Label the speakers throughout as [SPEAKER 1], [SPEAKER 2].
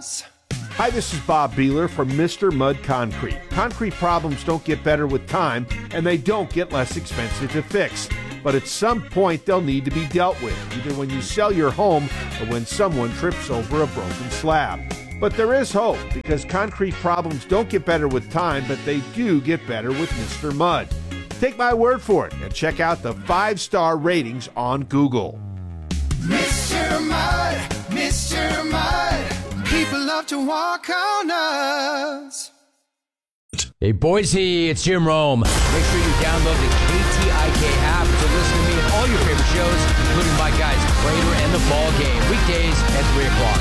[SPEAKER 1] Hi, this is Bob Beeler from Mr. Mud Concrete. Concrete problems don't get better with time, and they don't get less expensive to fix. But at some point, they'll need to be dealt with, either when you sell your home or when someone trips over a broken slab. But there is hope, because concrete problems don't get better with time, but they do get better with Mr. Mud. Take my word for it and check out the 5-star ratings on Google.
[SPEAKER 2] Mr. Mud, Mr. Mud, people love to walk on us.
[SPEAKER 3] Hey, Boise, it's Jim Rome. Make sure you download the KTIK app to listen to me and all your favorite shows, including my guys, Prater and The Ball Game, weekdays at 3 o'clock.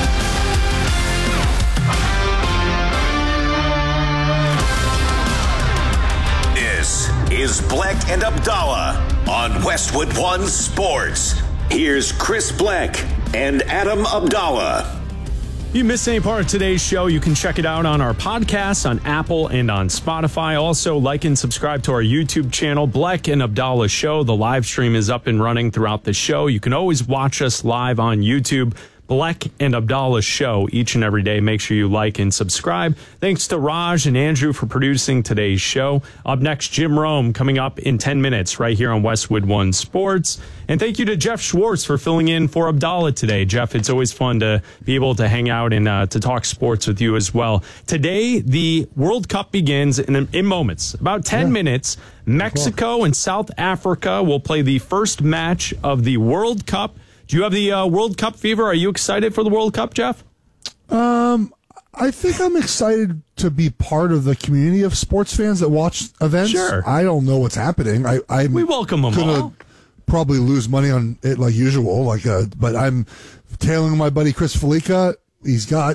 [SPEAKER 4] This is Bleck and Abdallah on Westwood One Sports. Here's Chris Bleck and Adam Abdallah.
[SPEAKER 5] If you missed any part of today's show, you can check it out on our podcast on Apple and on Spotify. Also, like and subscribe to our YouTube channel, Bleck and Abdallah Show. The live stream is up and running throughout the show. You can always watch us live on YouTube, Bleck and Abdallah Show, each and every day. Make sure you like and subscribe. Thanks to Raj and Andrew for producing today's show. Up next, Jim Rome coming up in 10 minutes right here on Westwood One Sports. And thank you to Jeff Schwartz for filling in for Abdallah today. Jeff, it's always fun to be able to hang out and to talk sports with you as well. Today, the World Cup begins in moments. About 10 minutes, Mexico and South Africa will play the first match of the World Cup. Do you have the World Cup fever? Are you excited for the World Cup, Jeff?
[SPEAKER 6] I think I'm excited to be part of the community of sports fans that watch events.
[SPEAKER 5] Sure.
[SPEAKER 6] I don't know what's happening.
[SPEAKER 5] We welcome them all.
[SPEAKER 6] Probably lose money on it like usual. But I'm tailing my buddy Chris Felica. He's got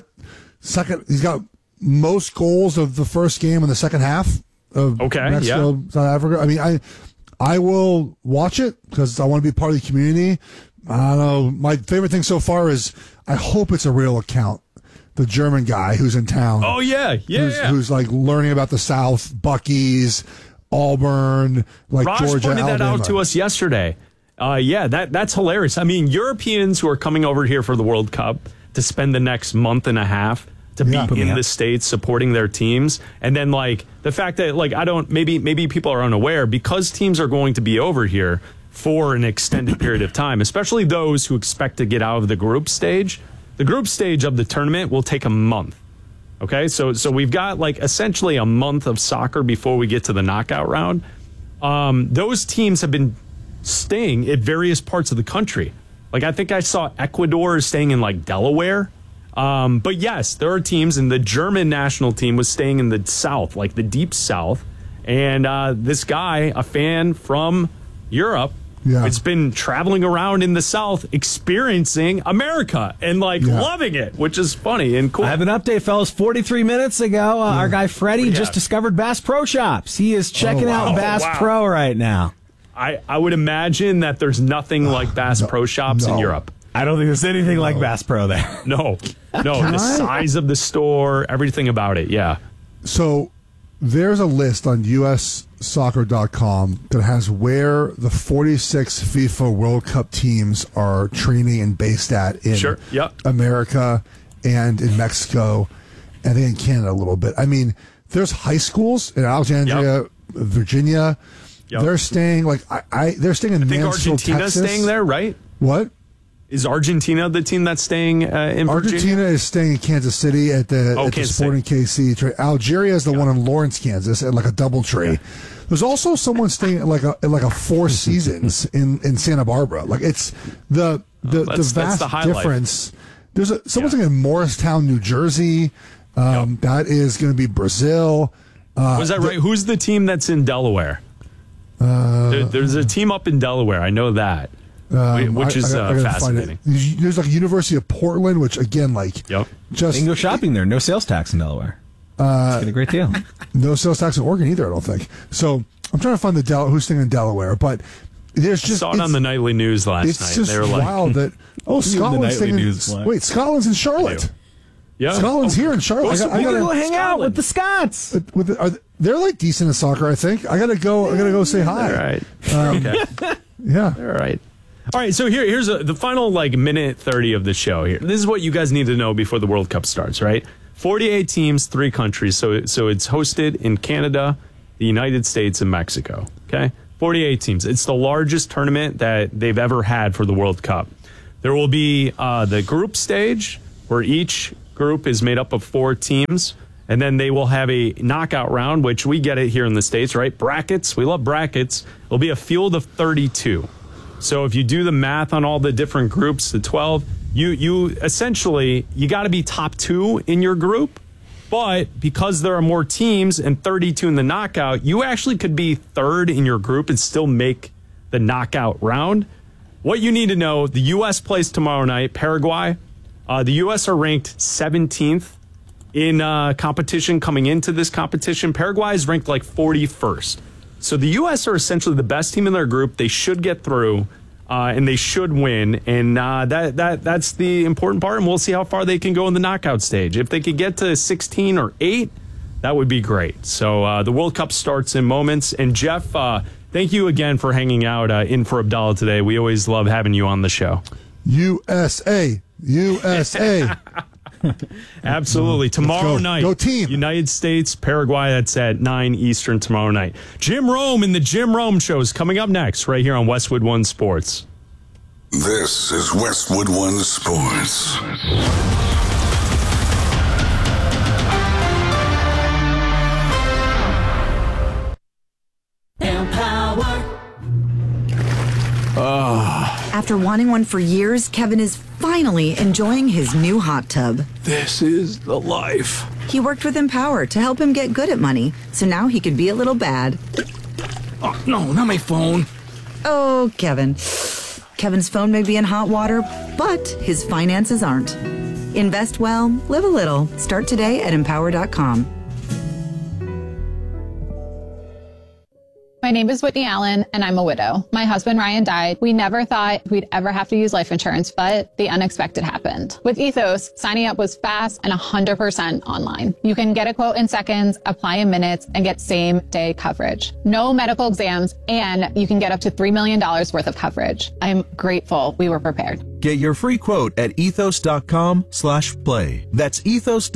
[SPEAKER 6] most goals of the first game in the second half of Mexico, South Africa. I mean, I will watch it because I want to be part of the community. I don't know. My favorite thing so far is I hope it's a real account. The German guy who's in town.
[SPEAKER 5] Oh, yeah.
[SPEAKER 6] Who's like learning about the South, Buc-ee's, Auburn, like
[SPEAKER 5] Raj
[SPEAKER 6] Georgia,
[SPEAKER 5] pointed that
[SPEAKER 6] Alabama.
[SPEAKER 5] out to us yesterday. That's hilarious. I mean, Europeans who are coming over here for the World Cup to spend the next month and a half to be in the States supporting their teams. And then, like, the fact that, like, maybe people are unaware, because teams are going to be over here for an extended period of time, especially those who expect to get out of the group stage. The group stage of the tournament will take a month. Okay, so we've got like essentially a month of soccer before we get to the knockout round. Those teams have been staying at various parts of the country. Like, I think I saw Ecuador is staying in like Delaware. But yes, there are teams, and the German national team was staying in the South, like the deep South. And this guy, a fan from Europe, it's been traveling around in the South, experiencing America and loving it, which is funny and cool.
[SPEAKER 7] I have an update, fellas. 43 minutes ago, our guy Freddie just discovered Bass Pro Shops. He is checking out Bass Pro right now.
[SPEAKER 5] I would imagine that there's nothing like Bass Pro Shops in Europe.
[SPEAKER 7] I don't think there's anything like Bass Pro there.
[SPEAKER 5] No. The size of the store, everything about it, yeah.
[SPEAKER 6] So there's a list on ussoccer.com that has where the 46 FIFA World Cup teams are training and based at in America and in Mexico, and I think in Canada a little bit. I mean, there's high schools in Alexandria, Virginia. They're staying they're staying in Mansfield,
[SPEAKER 5] Argentina's
[SPEAKER 6] Texas.
[SPEAKER 5] staying there, right?
[SPEAKER 6] What?
[SPEAKER 5] Is Argentina the team that's staying in Virginia?
[SPEAKER 6] Argentina is staying in Kansas City at the Sporting KC. Algeria is the one in Lawrence, Kansas, at like a DoubleTree. Yeah. There's also someone staying at like a Four Seasons in Santa Barbara. Like, it's the vast difference. There's someone's in Morristown, New Jersey. That is going to be Brazil.
[SPEAKER 5] Was that right? Who's the team that's in Delaware? There's a team up in Delaware. I know that. Which is fascinating.
[SPEAKER 6] There's like University of Portland, which again, just
[SPEAKER 7] you can go shopping there. No sales tax in Delaware. It's a great deal.
[SPEAKER 6] No sales tax in Oregon either, I don't think. So I'm trying to find who's staying in Delaware, but there's just
[SPEAKER 5] I saw it on the nightly news last night.
[SPEAKER 6] It's just wild that Scotland's in Charlotte.
[SPEAKER 5] Yeah,
[SPEAKER 6] Scotland's here in Charlotte.
[SPEAKER 7] I gotta go hang out with the Scots.
[SPEAKER 6] They're like decent in soccer, I think. I gotta go say hi.
[SPEAKER 5] All right.
[SPEAKER 6] Okay. Yeah.
[SPEAKER 5] All right. All right, so here's the final minute 30 of the show here. This is what you guys need to know before the World Cup starts, right? 48 teams, 3 countries. So it's hosted in Canada, the United States, and Mexico. Okay? 48 teams. It's the largest tournament that they've ever had for the World Cup. There will be the group stage, where each group is made up of 4 teams. And then they will have a knockout round, which we get it here in the States, right? Brackets. We love brackets. It'll be a field of 32. So if you do the math on all the different groups, the 12, you essentially, you got to be top 2 in your group. But because there are more teams and 32 in the knockout, you actually could be 3rd in your group and still make the knockout round. What you need to know, the U.S. plays tomorrow night, Paraguay. The U.S. are ranked 17th. In competition coming into this competition. Paraguay is ranked 41st. So the U.S. are essentially the best team in their group. They should get through, and they should win. And that's the important part. And we'll see how far they can go in the knockout stage. If they could get to 16 or 8, that would be great. So the World Cup starts in moments. And Jeff, thank you again for hanging out in for Abdallah today. We always love having you on the show.
[SPEAKER 6] USA.
[SPEAKER 5] Absolutely. Tomorrow night,
[SPEAKER 6] go team.
[SPEAKER 5] United States, Paraguay, that's at 9 Eastern tomorrow night. Jim Rome and the Jim Rome Show is coming up next right here on Westwood One Sports.
[SPEAKER 8] This is Westwood One Sports.
[SPEAKER 9] After wanting one for years, Kevin is finally enjoying his new hot tub.
[SPEAKER 5] This is the life.
[SPEAKER 9] He worked with Empower to help him get good at money, so now he could be a little bad.
[SPEAKER 5] Oh, no, not my phone.
[SPEAKER 9] Oh, Kevin. Kevin's phone may be in hot water, but his finances aren't. Invest well, live a little. Start today at Empower.com.
[SPEAKER 10] My name is Whitney Allen, and I'm a widow. My husband, Ryan, died. We never thought we'd ever have to use life insurance, but the unexpected happened. With Ethos, signing up was fast and 100% online. You can get a quote in seconds, apply in minutes, and get same-day coverage. No medical exams, and you can get up to $3 million worth of coverage. I'm grateful we were prepared.
[SPEAKER 11] Get your free quote at ethos.com/play. That's ethos.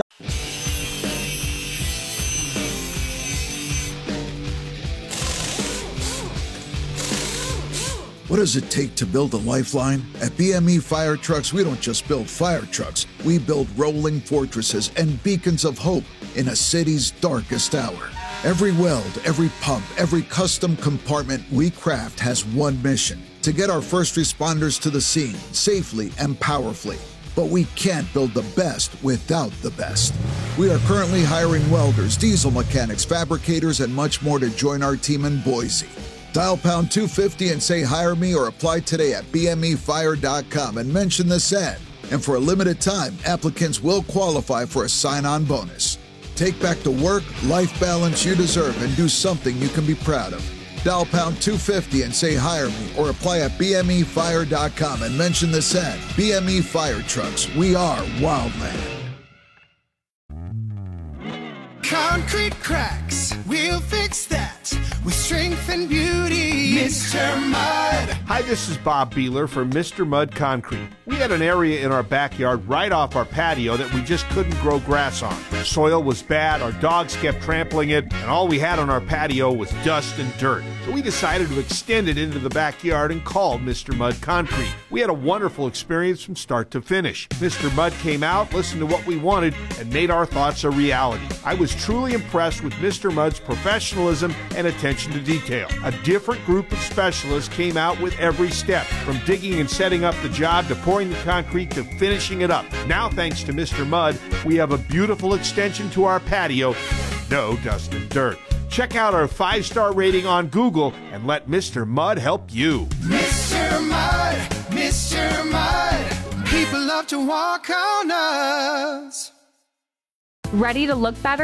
[SPEAKER 12] What does it take to build a lifeline? At BME Fire Trucks, we don't just build fire trucks. We build rolling fortresses and beacons of hope in a city's darkest hour. Every weld, every pump, every custom compartment we craft has one mission: to get our first responders to the scene safely and powerfully. But we can't build the best without the best. We are currently hiring welders, diesel mechanics, fabricators, and much more to join our team in Boise. Dial pound 250 and say hire me, or apply today at bmefire.com and mention this ad. And for a limited time, applicants will qualify for a sign-on bonus. Take back the work-life balance you deserve and do something you can be proud of. Dial pound 250 and say hire me, or apply at bmefire.com and mention this ad. BME Fire Trucks, we are Wildland.
[SPEAKER 2] Concrete cracks, we'll fix that with strength and beauty. Mr. Mud.
[SPEAKER 1] Hi, this is Bob Beeler from Mr. Mud Concrete. We had an area in our backyard right off our patio that we just couldn't grow grass on. The soil was bad, our dogs kept trampling it, and all we had on our patio was dust and dirt. So we decided to extend it into the backyard and called Mr. Mud Concrete. We had a wonderful experience from start to finish. Mr. Mud came out, listened to what we wanted, and made our thoughts a reality. I was truly impressed with Mr. Mud's professionalism and attention to detail. A different group of specialists came out with every step, from digging and setting up the job to pouring the concrete to finishing it up. Now, thanks to Mr. Mud, we have a beautiful extension to our patio and no dust and dirt. Check out our 5-star rating on Google and let Mr. Mud help you.
[SPEAKER 2] Mr. Mud, Mr. Mud, people love to walk on us.
[SPEAKER 13] Ready to look better, feel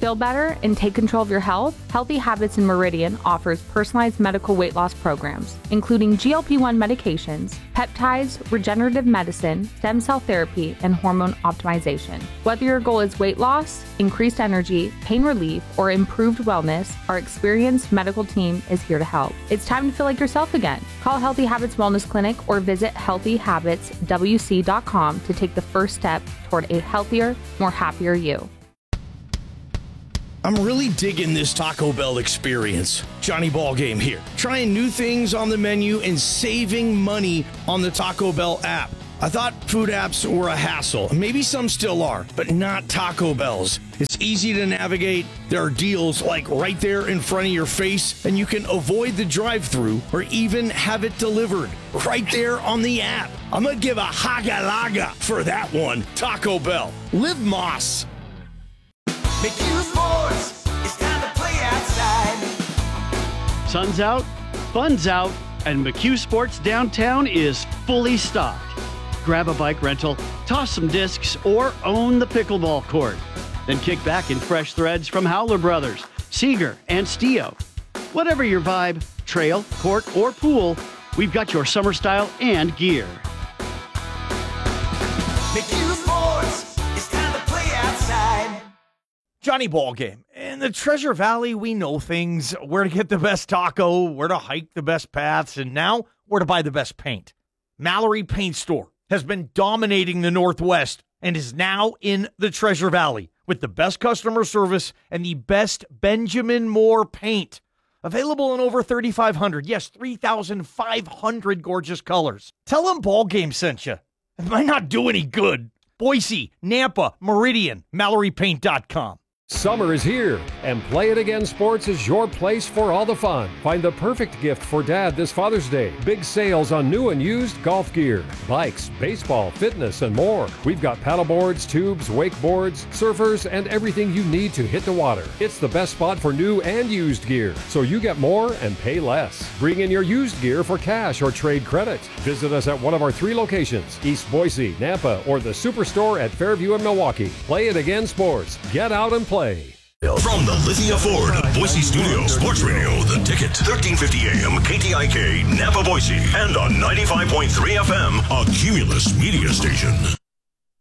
[SPEAKER 13] feel better and take control of your health? Healthy Habits in Meridian offers personalized medical weight loss programs, including GLP-1 medications, peptides, regenerative medicine, stem cell therapy, and hormone optimization. Whether your goal is weight loss, increased energy, pain relief, or improved wellness, our experienced medical team is here to help. It's time to feel like yourself again. Call Healthy Habits Wellness Clinic or visit healthyhabitswc.com to take the first step toward a healthier, more happier you.
[SPEAKER 14] I'm really digging this Taco Bell experience. Johnny Ballgame here, trying new things on the menu and saving money on the Taco Bell app. I thought food apps were a hassle. Maybe some still are, but not Taco Bell's. It's easy to navigate. There are deals like right there in front of your face, and you can avoid the drive-thru or even have it delivered right there on the app. I'm going to give a haga-laga for that one. Taco Bell. Live Moss.
[SPEAKER 2] McHugh Sports, it's time to play outside.
[SPEAKER 15] Sun's out, fun's out, and McHugh Sports downtown is fully stocked. Grab a bike rental, toss some discs, or own the pickleball court. Then kick back in fresh threads from Howler Brothers, Seeger, and Stio. Whatever your vibe, trail, court, or pool, we've got your summer style and gear.
[SPEAKER 2] McHugh Sports, it's time to play outside.
[SPEAKER 16] Johnny Ballgame. In the Treasure Valley, we know things, where to get the best taco, where to hike the best paths, and now where to buy the best paint. Mallory Paint Store has been dominating the Northwest and is now in the Treasure Valley with the best customer service and the best Benjamin Moore paint. Available in over 3,500, yes, 3,500 gorgeous colors. Tell them Ballgame sent you. It might not do any good. Boise, Nampa, Meridian, MalloryPaint.com.
[SPEAKER 17] Summer is here, and Play It Again Sports is your place for all the fun. Find the perfect gift for Dad this Father's Day. Big sales on new and used golf gear, bikes, baseball, fitness, and more. We've got paddleboards, tubes, wakeboards, surfers, and everything you need to hit the water. It's the best spot for new and used gear, so you get more and pay less. Bring in your used gear for cash or trade credit. Visit us at one of our 3 locations, East Boise, Nampa, or the Superstore at Fairview and Milwaukee. Play It Again Sports. Get out and play.
[SPEAKER 18] From the Lithia Ford Boise Studio, Sports Radio, The Ticket, 1350 AM, KTIK, Napa, Boise, and on 95.3 FM, a Cumulus media station.